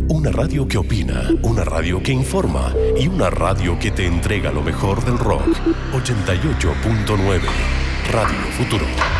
Una radio que opina, una radio que informa y una radio que te entrega lo mejor del rock. 88.9 Radio Futuro.